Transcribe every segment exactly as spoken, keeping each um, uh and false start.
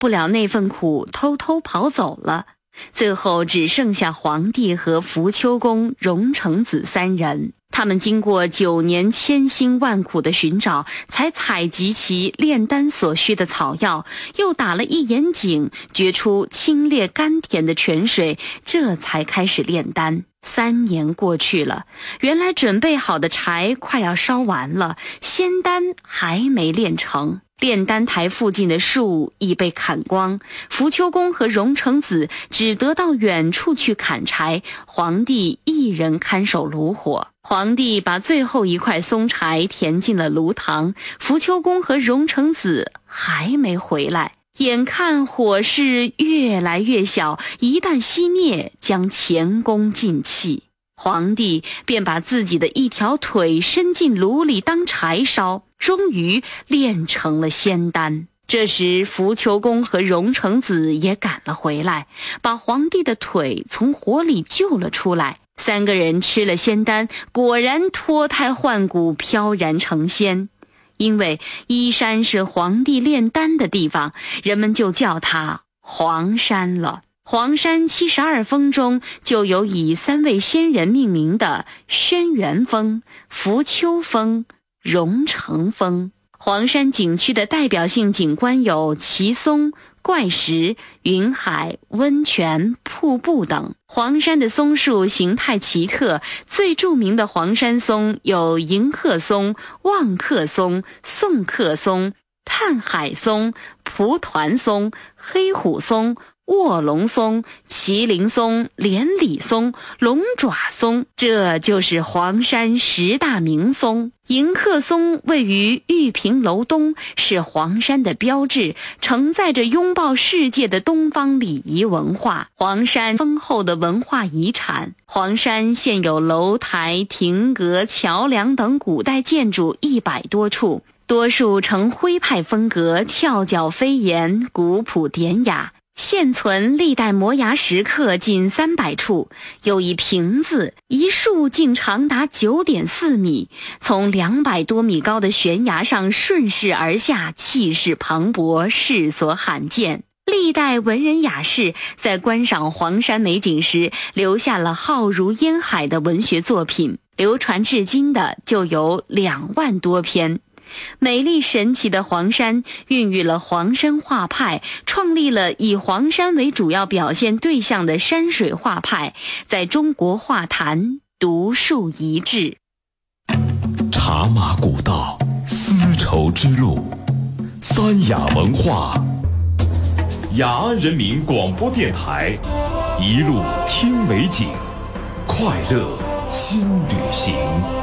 不了那份苦，偷偷跑走了。最后只剩下黄帝和扶秋公、荣成子三人。他们经过九年千辛万苦的寻找，才采集其炼丹所需的草药，又打了一眼井，掘出清冽甘甜的泉水，这才开始炼丹。三年过去了，原来准备好的柴快要烧完了，仙丹还没炼成。炼丹台附近的树已被砍光，扶秋公和荣成子只得到远处去砍柴，皇帝一人看守炉火。皇帝把最后一块松柴填进了炉膛，扶秋公和荣成子还没回来。眼看火势越来越小，一旦熄灭，将前功尽弃。皇帝便把自己的一条腿伸进炉里当柴烧，终于炼成了仙丹。这时扶秋公和荣成子也赶了回来，把皇帝的腿从火里救了出来。三个人吃了仙丹，果然脱胎换骨，飘然成仙。因为依山是皇帝炼丹的地方，人们就叫它黄山了。黄山七十二峰中就有以三位仙人命名的轩辕峰、扶秋峰、荣成峰。黄山景区的代表性景观有奇松、怪石、云海、温泉、瀑布等。黄山的松树形态奇特，最著名的黄山松有迎客松、望客松、送客松、探海松、蒲团松、黑虎松、卧龙松、麒麟松、连理松、龙爪松，这就是黄山十大名松。迎客松位于玉屏楼东，是黄山的标志，承载着拥抱世界的东方礼仪文化。黄山丰厚的文化遗产，黄山现有楼台、亭阁、桥梁等古代建筑一百多处，多数呈徽派风格，翘角飞檐，古朴典雅。现存历代摩崖石刻近三百处，有一瓶子，一树竟长达 九点四米，从两百多米高的悬崖上顺势而下，气势磅礴，世所罕见。历代文人雅士在观赏黄山美景时，留下了浩如烟海的文学作品，流传至今的就有两万多篇。美丽神奇的黄山孕育了黄山画派，创立了以黄山为主要表现对象的山水画派，在中国画坛独树一帜。 茶马古道，丝绸之路，三雅文化，雅安人民广播电台，一路听美景，快乐新旅行。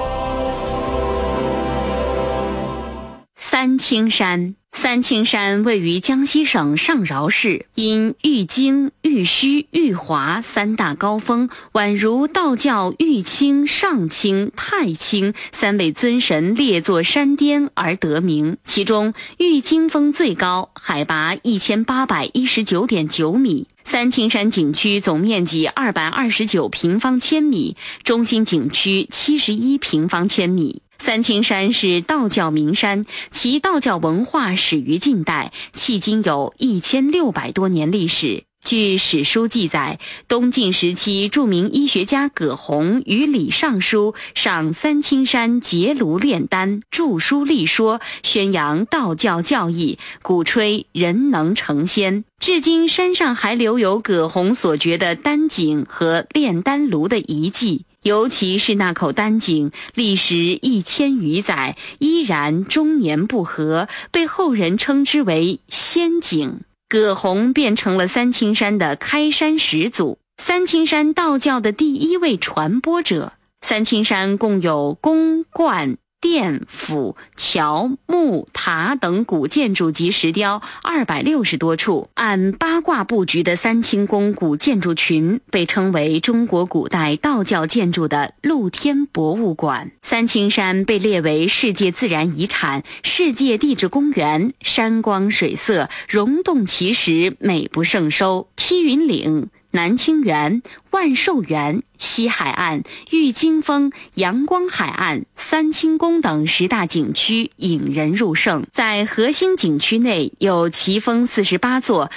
三清山，三清山位于江西省上饶市，因玉京、玉虚、玉华三大高峰，宛如道教玉清、上清、太清三位尊神列坐山巅而得名。其中玉京峰最高，海拔一千八百一十九点九米。三清山景区总面积二百二十九平方千米，中心景区七十一平方千米。三清山是道教名山，其道教文化始于近代，迄今有一千六百多年历史。据史书记载，东晋时期著名医学家葛洪与李尚书上三清山结庐炼丹，著书立说，宣扬道教教义，鼓吹人能成仙。至今山上还留有葛洪所掘的丹井和炼丹炉的遗迹，尤其是那口丹井，历时一千余载，依然终年不合，被后人称之为仙井。葛洪变成了三清山的开山始祖，三清山道教的第一位传播者。三清山共有宫、观、殿、府、桥、墓、塔等古建筑及石雕二百六十多处，按八卦布局的三清宫古建筑群被称为中国古代道教建筑的露天博物馆。三清山被列为世界自然遗产、世界地质公园，山光水色，溶洞奇石，美不胜收。梯云岭、 南清园、万寿园、西海岸、玉金峰、阳光海岸、三清宫等十大景区引人入胜。在核心景区内有奇峰四十八座、